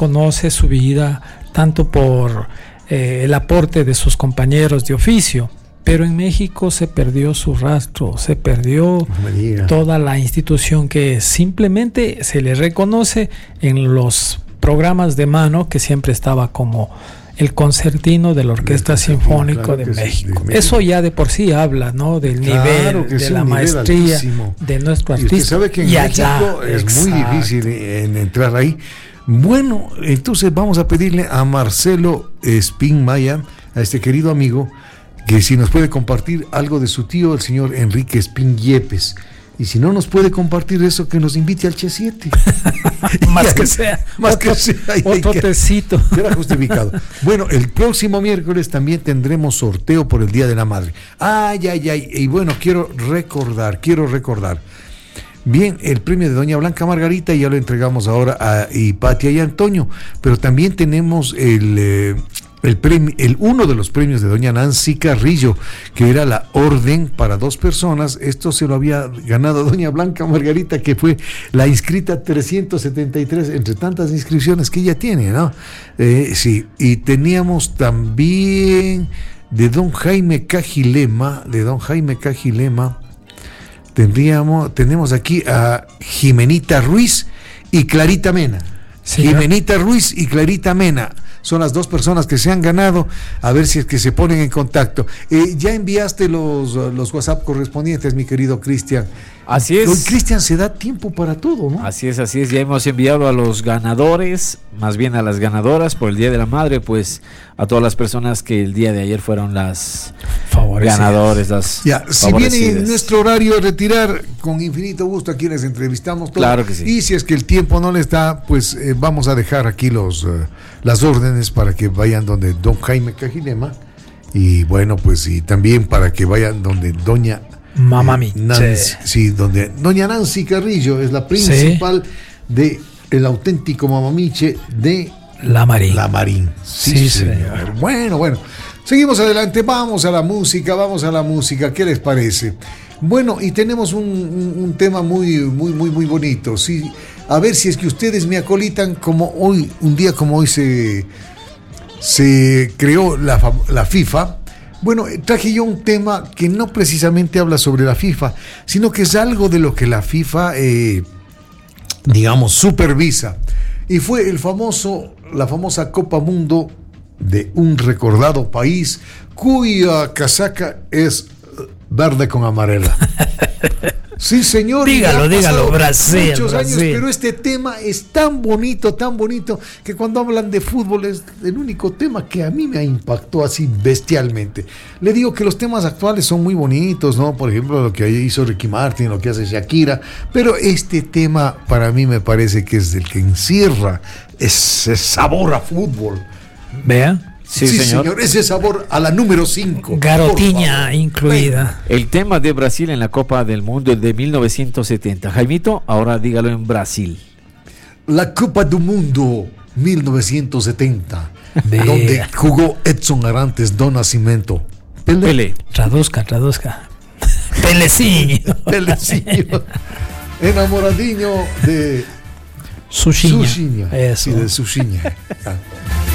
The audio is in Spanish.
conoce su vida tanto por el aporte de sus compañeros de oficio, pero en México se perdió su rastro, se perdió toda la institución que simplemente se le reconoce en los programas de mano, que siempre estaba como el concertino de la Orquesta Sinfónica de México. Eso ya de por sí habla, ¿no? Del nivel, de la maestría de nuestro artista. Y usted sabe que en México es muy difícil en entrar ahí. Bueno, entonces vamos a pedirle a Marcelo Espín Maya, a este querido amigo, que si nos puede compartir algo de su tío, el señor Enrique Espín Yepes. Y si no nos puede compartir eso, que nos invite al Che 7. Más que sea otro tecito. Será justificado. Bueno, el próximo miércoles también tendremos sorteo por el Día de la Madre. Y bueno, quiero recordar. Bien, el premio de doña Blanca Margarita ya lo entregamos ahora a Hipatia y Antonio, pero también tenemos uno de los premios de doña Nancy Carrillo, que era la orden para 2 personas. Esto se lo había ganado doña Blanca Margarita, que fue la inscrita 373 entre tantas inscripciones que ella tiene, ¿no? Sí, y teníamos también de don Jaime Cajilema, tenemos aquí a Jimenita Ruiz y Clarita Mena. Sí, Jimenita Ruiz y Clarita Mena son las 2 personas que se han ganado. A ver si es que se ponen en contacto. Ya enviaste los WhatsApp correspondientes, mi querido Cristian. Así es. Hoy Cristian se da tiempo para todo, ¿no? Así es. Ya hemos enviado a los ganadores, más bien a las ganadoras por el Día de la Madre, pues a todas las personas que el día de ayer fueron las ganadores, las si viene en nuestro horario retirar, con infinito gusto aquí les entrevistamos todos. Claro que sí. Y si es que el tiempo no les da, pues vamos a dejar aquí las órdenes para que vayan donde don Jaime Cajilema, y bueno, pues y también para que vayan donde doña donde doña Nancy Carrillo es la principal de el auténtico mamamiche de La Marín. Sí, señor. Bueno, seguimos adelante, vamos a la música, ¿qué les parece? Bueno, y tenemos un tema muy bonito, sí. A ver si es que ustedes me acolitan, como hoy, un día como hoy se creó la FIFA. Bueno, traje yo un tema que no precisamente habla sobre la FIFA, sino que es algo de lo que la FIFA, supervisa. Y fue la famosa Copa Mundo de un recordado país cuya casaca es verde con amarela. Sí, señor. Dígalo, Brasil. Muchos años, pero este tema es tan bonito, que cuando hablan de fútbol es el único tema que a mí me impactó así bestialmente. Le digo que los temas actuales son muy bonitos, ¿no? Por ejemplo, lo que hizo Ricky Martin, lo que hace Shakira, pero este tema para mí me parece que es el que encierra ese sabor a fútbol. Vea. Sí, señor, ese sabor a la número 5. Garotinha incluida. El tema de Brasil en la Copa del Mundo de 1970. Jaimito, ahora dígalo en Brasil. La Copa do Mundo 1970, donde jugó Edson Arantes do Nascimento. Pelé. Traduzca. Pelecinho. Enamoradinho de Sushinha. Sí, de Sushinha.